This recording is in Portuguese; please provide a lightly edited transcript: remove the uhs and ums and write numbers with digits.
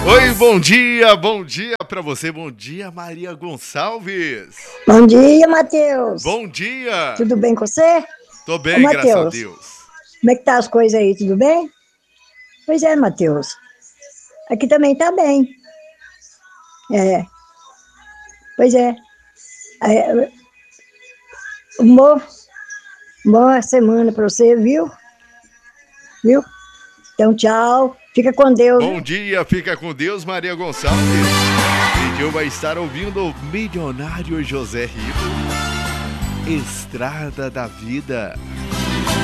Oi, bom dia pra você, bom dia, Maria Gonçalves. Bom dia, Matheus. Bom dia. Tudo bem com você? Tô bem, graças a Deus. Como é que tá as coisas aí, tudo bem? Pois é, Matheus. Aqui também tá bem. Pois é. É, boa semana pra você, viu? Viu? Então, tchau. Fica com Deus. Bom dia, fica com Deus, Maria Gonçalves. Pediu vai estar ouvindo o milionário José Rico. Estrada da Vida.